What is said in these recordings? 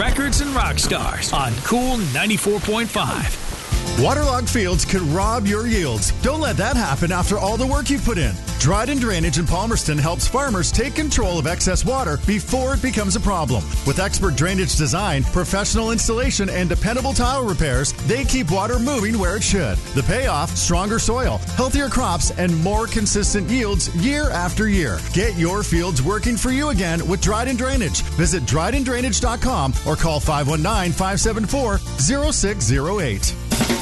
Records and Rock Stars on Cool 94.5. Waterlogged fields can rob your yields. Don't let that happen after all the work you've put in. Dryden Drainage in Palmerston helps farmers take control of excess water before it becomes a problem. With expert drainage design, professional installation, and dependable tile repairs, they keep water moving where it should. The payoff, stronger soil, healthier crops, and more consistent yields year after year. Get your fields working for you again with Dryden Drainage. Visit drydendrainage.com or call 519-574-0608.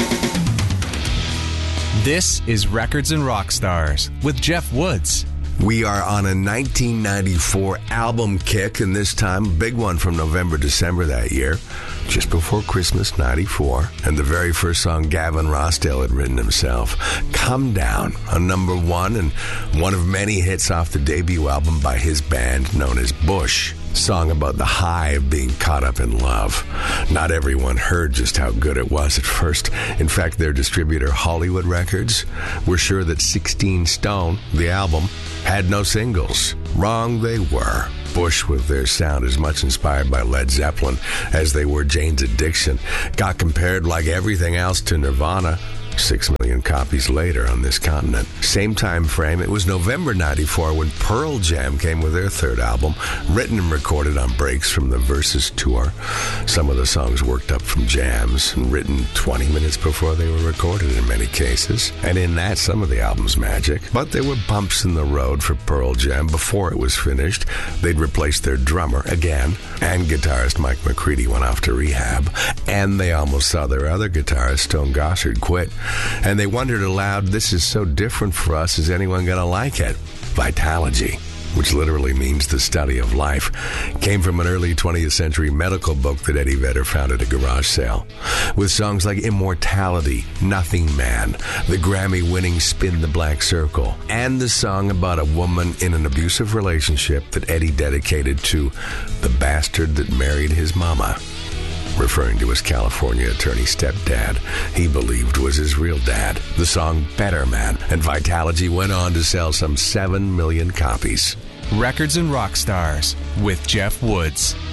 This is Records and Rock Stars with Jeff Woods. We are on a 1994 album kick, and this time a big one from November, December that year, just before Christmas, 94. And the very first song Gavin Rossdale had written himself, Come Down, a number one and one of many hits off the debut album by his band known as Bush. Song about the high of being caught up in love. Not everyone heard just how good it was at first. In fact, their distributor, Hollywood Records, were sure that 16 Stone, the album, had no singles. Wrong they were. Bush, with their sound as much inspired by Led Zeppelin as they were Jane's Addiction, got compared like everything else to Nirvana. 6 million copies later on this continent. Same time frame, it was November 94 when Pearl Jam came with their third album, written and recorded on breaks from the Versus tour. Some of the songs worked up from jams and written 20 minutes before they were recorded in many cases. And in that, some of the album's magic. But there were bumps in the road for Pearl Jam. Before it was finished, they'd replaced their drummer again, and guitarist Mike McCready went off to rehab. And they almost saw their other guitarist, Stone Gossard, quit. And they wondered aloud, this is so different for us, is anyone going to like it? Vitalogy, which literally means the study of life, came from an early 20th century medical book that Eddie Vedder found at a garage sale. With songs like Immortality, Nothing Man, the Grammy-winning Spin the Black Circle, and the song about a woman in an abusive relationship that Eddie dedicated to the bastard that married his mama, referring to his California attorney stepdad he believed was his real dad. The song Better Man, and Vitalogy went on to sell some 7 million copies. Records and Rock Stars with Jeff Woods.